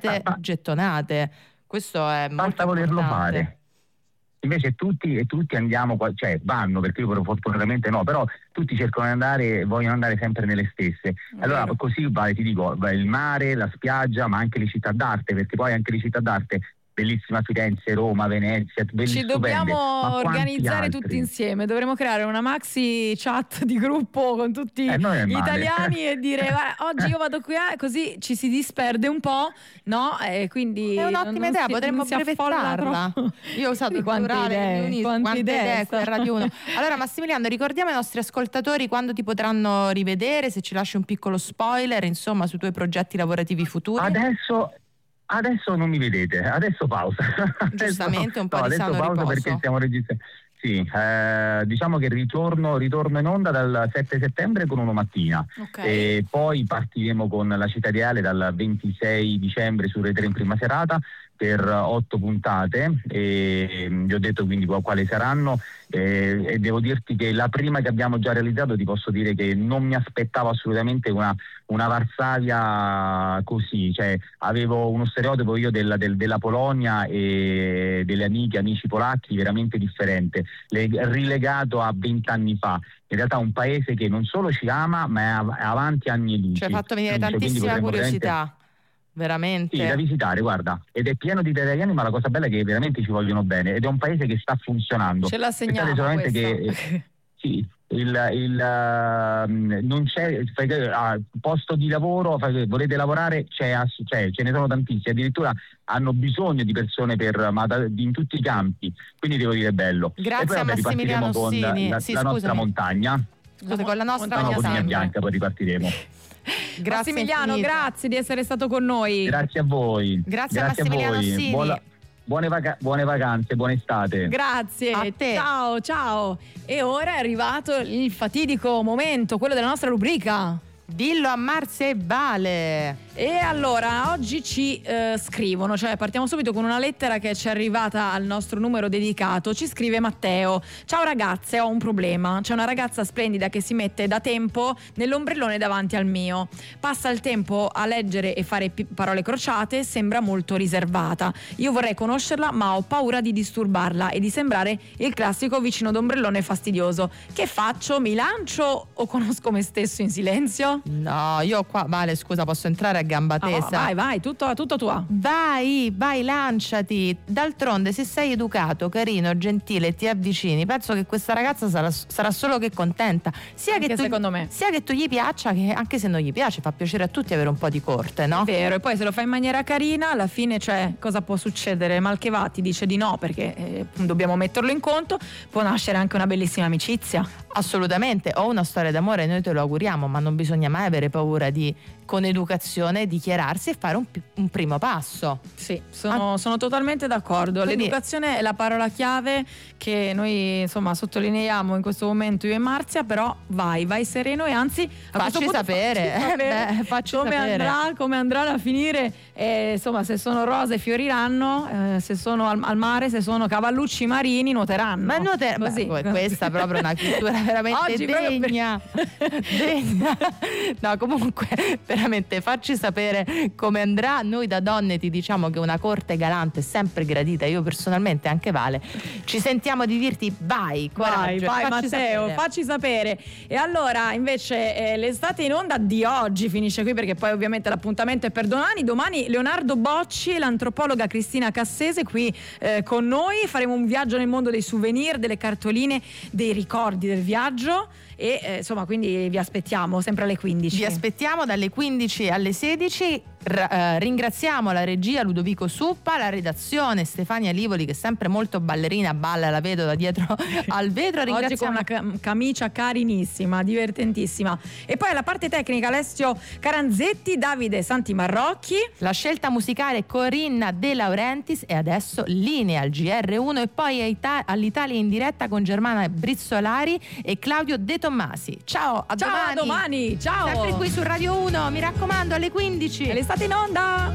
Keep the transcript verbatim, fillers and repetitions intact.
siete gettonate. Questo è molto basta volerlo importante. fare. Invece tutti e tutti andiamo, cioè vanno, perché io fortunatamente no, però tutti cercano di andare, vogliono andare sempre nelle stesse. Allora Vero. così vale, ti dico, va il mare, la spiaggia, ma anche le città d'arte, perché poi anche le città d'arte, bellissima Firenze, Roma, Venezia, bellissime. Ci dobbiamo organizzare altri? tutti insieme, dovremo creare una maxi chat di gruppo con tutti Eh, non è gli male. italiani e dire "Guarda, oggi io vado qui", eh", così ci si disperde un po', no? E quindi È un'ottima non idea, si- potremmo non si affolla brevettarla. troppo. Io ho usato il Quante plurale, idee, riunisco, quante quante idee, idee sta- qui a Radio uno. Allora Massimiliano, ricordiamo ai nostri ascoltatori quando ti potranno rivedere, se ci lasci un piccolo spoiler, insomma, sui tuoi progetti lavorativi futuri. Adesso adesso non mi vedete, adesso pausa. Giustamente, un po' no, di adesso sano pausa riposo. perché stiamo registrando. Sì, eh, diciamo che ritorno, ritorno in onda dal sette settembre con Uno Mattina. Ok. E poi partiremo con La Città Ideale dal ventisei dicembre su Rete tre in prima serata per otto puntate, e vi ho detto quindi quali saranno, e, e devo dirti che la prima che abbiamo già realizzato, ti posso dire che non mi aspettavo assolutamente una, una Varsavia così, cioè avevo uno stereotipo io della, del, della Polonia e delle amiche, amici polacchi veramente differente, le, rilegato a vent'anni fa. In realtà un paese che non solo ci ama, ma è, av- è avanti anni luce. Ci hai fatto venire Luce, quindi tantissima potremmo curiosità, veramente. Sì, da visitare, guarda, ed è pieno di italiani, ma la cosa bella è che veramente ci vogliono bene, ed è un paese che sta funzionando. Ce la segniamo Pensate solamente questa. che sì, il, il uh, non c'è uh, posto di lavoro, volete lavorare, c'è, ass- c'è, ce ne sono tantissimi, addirittura hanno bisogno di persone per, ma da, in tutti i campi, quindi devo dire bello. Grazie e poi, a vabbè, Massimiliano ripartiremo con Ossini. la, Sì, la nostra scusami. montagna, Scusa, con la nostra no, con montagna. linea bianca poi ripartiremo. Grazie Massimiliano, infinite. grazie di essere stato con noi. Grazie a voi. Grazie a Massimiliano a voi. Ossini. Buona- buone, vaca- buone vacanze, buona estate. Grazie, A te. ciao ciao. E ora è arrivato il fatidico momento, quello della nostra rubrica. Dillo a Marzia e Vale. E allora oggi ci eh, scrivono, cioè partiamo subito con una lettera che ci è arrivata al nostro numero dedicato. Ci scrive Matteo: ciao ragazze, ho un problema, c'è una ragazza splendida che si mette da tempo nell'ombrellone davanti al mio, passa il tempo a leggere e fare pi- parole crociate, sembra molto riservata. Io vorrei conoscerla, ma ho paura di disturbarla e di sembrare il classico vicino d'ombrellone fastidioso. Che faccio? Mi lancio o conosco me stesso in silenzio? No, io qua, Vale, scusa, posso entrare a gamba Ah, tesa? vai vai, tutto, tutto tua. Vai, vai, lanciati. D'altronde, se sei educato, carino, gentile e ti avvicini, penso che questa ragazza sarà, sarà solo che contenta. Sia Anche che tu, secondo me. sia che tu gli piaccia, che anche se non gli piace, fa piacere a tutti avere un po' di corte, no? Vero, e poi se lo fai in maniera carina, alla fine, cioè, cosa può succedere? Mal che va, ti dice di no perché eh, dobbiamo metterlo in conto, può nascere anche una bellissima amicizia. Assolutamente, o una storia d'amore, noi te lo auguriamo, ma non bisogna mai avere paura di, con educazione, dichiararsi e fare un, pi- un primo passo. Sì, sono, sono totalmente d'accordo. Quindi- L'educazione è la parola chiave che noi insomma sottolineiamo in questo momento io e Marzia, però vai, vai sereno e anzi a Facci questo punto sapere, facci eh, sapere beh, facci come sapere. andrà, come andrà a finire, eh, insomma se sono rose fioriranno, eh, se sono al, al mare, se sono cavallucci marini nuoteranno. Ma nuote- beh, Così. questa è proprio una cultura veramente Oggi proprio per- degna. degna. No, comunque, veramente facci sapere come andrà. Noi da donne ti diciamo che una corte galante è sempre gradita. Io personalmente, anche Vale, ci sentiamo di dirti vai, Vai, coraggio, vai facci Matteo, sapere. facci sapere. E allora invece eh, l'estate in onda di oggi finisce qui perché poi ovviamente l'appuntamento è per domani. Domani Leonardo Bocci e l'antropologa Cristina Cassese qui eh, con noi. Faremo un viaggio nel mondo dei souvenir, delle cartoline, dei ricordi del viaggio e eh, insomma quindi vi aspettiamo sempre alle quindici. Vi aspettiamo dalle quindici alle sedici. R- eh, ringraziamo la regia Ludovico Suppa, la redazione Stefania Livoli che è sempre molto ballerina, balla, la vedo da dietro al vetro. Oggi con Ringraziamo una cam- camicia carinissima, divertentissima. E poi alla parte tecnica Alessio Caranzetti, Davide Santi Marrocchi. la scelta musicale Corinna De Laurentiis e adesso linea al G R uno e poi a Ita- all'Italia in diretta con Germana Brizzolari e Claudio De Tommasi. Ciao, a Ciao, domani. a domani. Ciao. Sempre qui su Radio uno, mi raccomando, alle quindici. E l'estate in onda.